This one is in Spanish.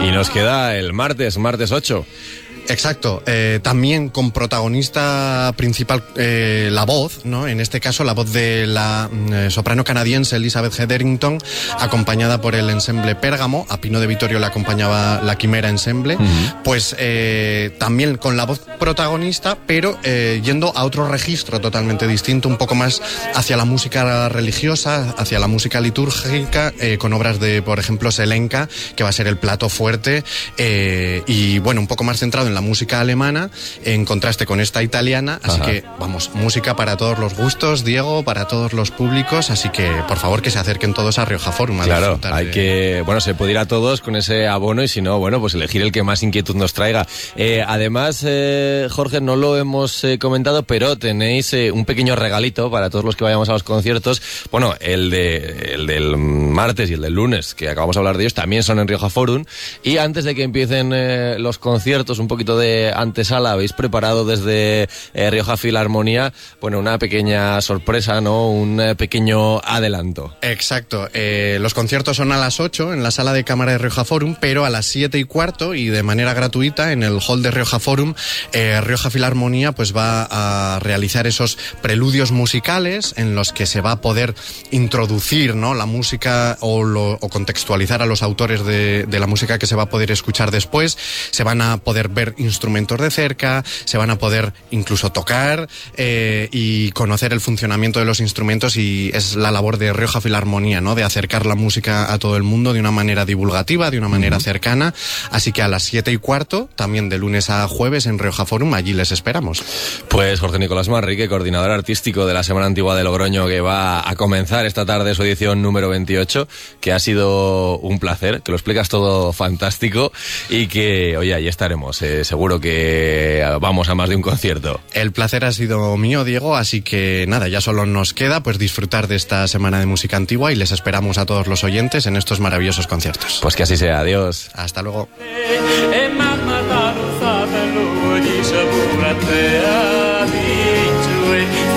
Y nos queda el martes 8. Exacto, también con protagonista principal la voz, ¿no? En este caso la voz de la soprano canadiense Elizabeth Hetherington, acompañada por el ensemble Pérgamo. A Pino de Vittorio le acompañaba la Quimera Ensemble. Pues también con la voz protagonista, pero yendo a otro registro totalmente distinto, un poco más hacia la música religiosa, hacia la música litúrgica, con obras de, por ejemplo, Selenka, que va a ser el plato fuerte, y bueno, un poco más centrado en la música alemana, en contraste con esta italiana. Así que, vamos, música para todos los gustos, Diego, para todos los públicos, así que, por favor, que se acerquen todos a Rioja Forum. Claro, hay que, bueno, se puede ir a todos con ese abono y si no, bueno, pues elegir el que más inquietud nos traiga. Además, Jorge, no lo hemos comentado, pero tenéis un pequeño regalito para todos los que vayamos a los conciertos. Bueno, el del martes y el del lunes, que acabamos de hablar de ellos, también son en Rioja Forum. Y antes de que empiecen los conciertos, un poquito de antesala, habéis preparado desde Rioja Filarmonía, bueno, una pequeña sorpresa, ¿no? Un pequeño adelanto. Exacto. Los conciertos son a las 8 en la sala de cámara de Rioja Forum, pero a las 7:15 y de manera gratuita en el hall de Rioja Forum, Rioja Filarmonía pues va a realizar esos preludios musicales en los que se va a poder introducir, ¿no?, la música o contextualizar a los autores de la música que se va a poder escuchar después. Se van a poder ver instrumentos de cerca, se van a poder incluso tocar y conocer el funcionamiento de los instrumentos, y es la labor de Rioja Filarmonía, ¿no?, de acercar la música a todo el mundo de una manera divulgativa, de una manera cercana. Así que a las 7:15, también de lunes a jueves en Rioja Forum, allí les esperamos. Pues Jorge Nicolás Manrique, coordinador artístico de la Semana Antigua de Logroño, que va a comenzar esta tarde su edición número 28, que ha sido un placer, que lo explicas todo fantástico y que, oye, ahí estaremos. Seguro que vamos a más de un concierto. El placer ha sido mío, Diego, así que nada, ya solo nos queda pues disfrutar de esta Semana de Música Antigua y les esperamos a todos los oyentes en estos maravillosos conciertos. Pues que así sea, adiós. Hasta luego.